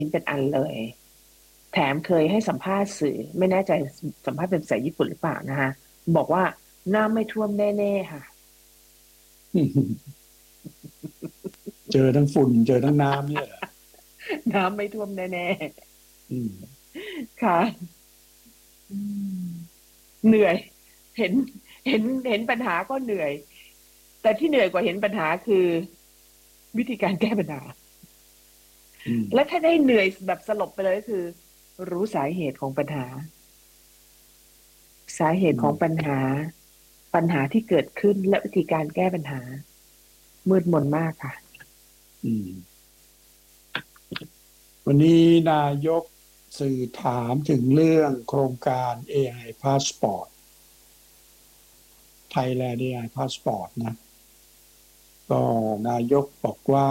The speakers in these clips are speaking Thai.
เป็นอันเลยแถมเคยให้สัมภาษณ์สื่อไม่แน่ใจสัมภาษณ์เป็นภาษาญี่ปุ่นหรือเปล่านะคะบอกว่าน้ำไม่ท่วมแน่ๆค่ะเจอทั้งฝุ่นเจอทั้งน้ำเนี่ยเหรอน้ำไม่ท่วมแน่อืมๆค่ะอืมเหนื่อยเห็นเห็นปัญหาก็เหนื่อยแต่ที่เหนื่อยกว่าเห็นปัญหาคือวิธีการแก้ปัญหาอืมและถ้าได้เหนื่อยแบบสลบไปเลยก็คือรู้สาเหตุของปัญหาสาเหอืตุของปัญมหาที่เกิดขึ้นและวิธีการแก้ปัญหามืดมนมากค่ะอืมวันนี้นายกสื่อถามถึงเรื่องโครงการ AI Passport Thailand AI Passport นะก็นายกบอกว่า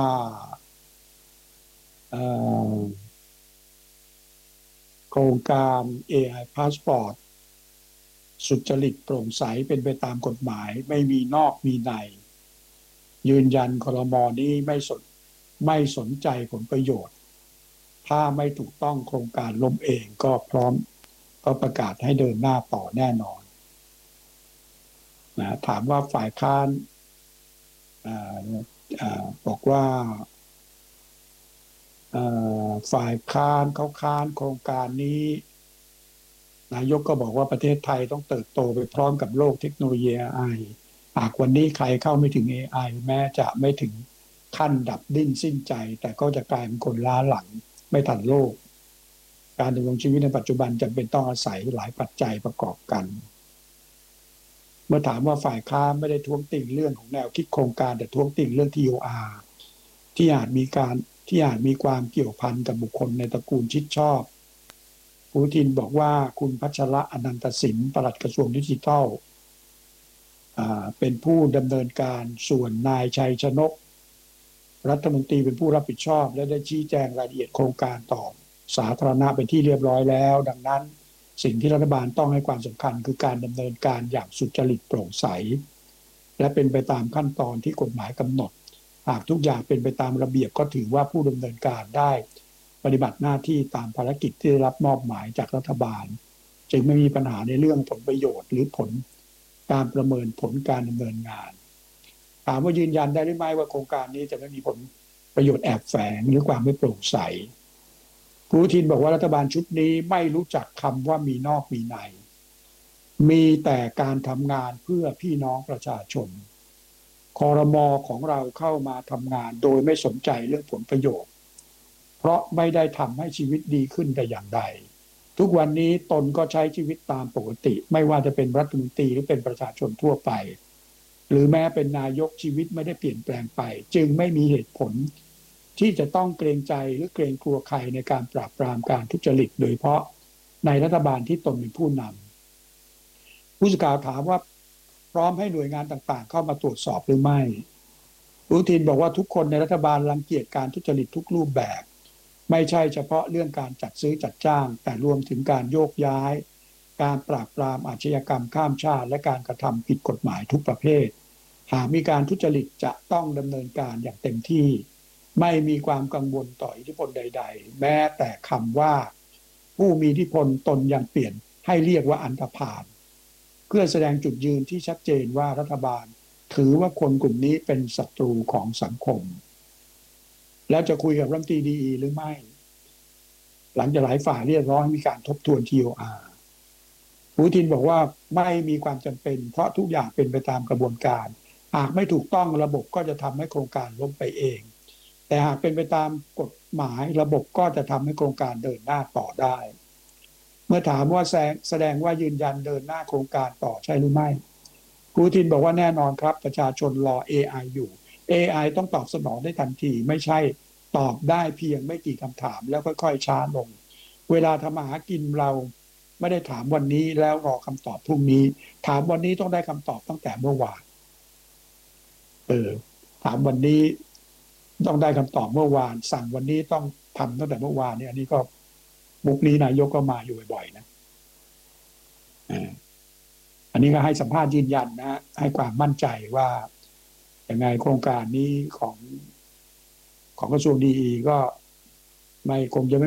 เอ่อโครงการ AI Passport สุจริตโปร่งใสเป็นไปตามกฎหมายไม่มีนอกมีในยืนยันครมนี้ไม่สนใจผลประโยชน์ถ้าไม่ถูกต้องโครงการล้มเองก็พร้อมก็ประกาศให้เดินหน้าต่อแน่นอนนะถามว่าฝ่ายค้านอ่าบอกว่าฝ่ายค้านเขาค้านโครงการนี้นายกก็บอกว่าประเทศไทยต้องเติบโตไปพร้อมกับโลกเทคโนโลยี AI หากวันนี้ใครเข้าไม่ถึง AI แม้จะไม่ถึงขั้นดับดิ้นสิ้นใจแต่ก็จะกลายเป็นคนล้าหลังไม่ทันโลกการดำรงชีวิตในปัจจุบันจำเป็นต้องอาศัยหลายปัจจัยประกอบกันเมื่อถามว่าฝ่ายค้านไม่ได้ท้วงติงเรื่องของแนวคิดโครงการแต่ท้วงติงเรื่อง TOR ที่อาจมีการที่อาจมีความเกี่ยวพันกับบุคคลในตระกูลชิดชอบคุณอนุทินบอกว่าคุณพัชระอนันตสินปลัดกระทรวงดิจิทัลเป็นผู้ดำเนินการส่วนนายชัยชนกรัฐมนตรีเป็นผู้รับผิดชอบและได้ชี้แจงรายละเอียดโครงการต่อสาธารณะเป็นที่เรียบร้อยแล้วดังนั้นสิ่งที่รัฐบาลต้องให้ความสำคัญคือการดำเนินการอย่างสุจริตโปร่งใสและเป็นไปตามขั้นตอนที่กฎหมายกำหนดหากทุกอย่างเป็นไปตามระเบียบก็ถือว่าผู้ดำเนินการได้ปฏิบัติหน้าที่ตามภารกิจที่ได้รับมอบหมายจากรัฐบาลจึงไม่มีปัญหาในเรื่องผลประโยชน์หรือผลการประเมินผลการดำเนินงานถามว่ายืนยันได้หรือไม่ว่าโครงการนี้จะไม่มีผลประโยชน์แอบแฝงหรือความไม่โปร่งใสคุณอนุทินบอกว่ารัฐบาลชุดนี้ไม่รู้จักคำว่ามีนอกมีในมีแต่การทำงานเพื่อพี่น้องประชาชนครมของเราเข้ามาทำงานโดยไม่สนใจเรื่องผลประโยชน์เพราะไม่ได้ทำให้ชีวิตดีขึ้นแต่อย่างใดทุกวันนี้ตนก็ใช้ชีวิตตามปกติไม่ว่าจะเป็นรัฐมนตรีหรือเป็นประชาชนทั่วไปหรือแม้เป็นนายกชีวิตไม่ได้เปลี่ยนแปลงไปจึงไม่มีเหตุผลที่จะต้องเกรงใจหรือเกรงกลัวใครในการปราบปรามการทุจริตโดยเฉพาะในรัฐบาลที่ตนเป็นผู้นำผู้สื่อข่าวถามว่าพร้อมให้หน่วยงานต่างๆเข้ามาตรวจสอบหรือไม่อนุทินบอกว่าทุกคนในรัฐบาลรังเกียจการทุจริตทุกรูปแบบไม่ใช่เฉพาะเรื่องการจัดซื้อจัดจ้างแต่รวมถึงการโยกย้ายการปราบปรามอาชญากรรมข้ามชาติและการกระทำผิดกฎหมายทุกประเภทหากมีการทุจริตจะต้องดำเนินการอย่างเต็มที่ไม่มีความกังวลต่ออิทธิพลใดๆแม้แต่คำว่าผู้มีอิทธิพลตนยังเปลี่ยนให้เรียกว่าอันธพาลเพื่อแสดงจุดยืนที่ชัดเจนว่ารัฐบาลถือว่าคนกลุ่มนี้เป็นศัตรูของสังคมแล้วจะคุยกับรัฐมนตรีดีหรือไม่หลังจากหลายฝ่ายเรียกร้องให้มีการทบทวน TOR ปูตินบอกว่าไม่มีความจำเป็นเพราะทุกอย่างเป็นไปตามกระบวนการหากไม่ถูกต้องระบบก็จะทำให้โครงการล้มไปเองแต่หากเป็นไปตามกฎหมายระบบก็จะทำให้โครงการเดินหน้าต่อได้เมื่อถามว่าแสดงว่ายืนยันเดินหน้าโครงการต่อใช่หรือไม่ปูตินบอกว่าแน่นอนครับประชาชนรอ AI อยู่ AI ต้องตอบสนองได้ทันทีไม่ใช่ตอบได้เพียงไม่กี่คำถามแล้วค่อยๆช้าลงเวลาทำมาหากินเราไม่ได้ถามวันนี้แล้วรอคำตอบพรุ่งนี้ถามวันนี้ต้องได้คำตอบตั้งแต่เมื่อวานเออถามวันนี้ต้องได้คำตอบเมื่อวานสั่งวันนี้ต้องทำตั้งแต่เมื่อวานเนี่ยอันนี้ก็มุกนี้นายกก็มาอยู่บ่อยๆนะอันนี้ก็ให้สัมภาษณ์ยืนยันนะให้ความมั่นใจว่ายังไงโครงการนี้ของกระทรวงดีอีก็ไม่คงจะไม่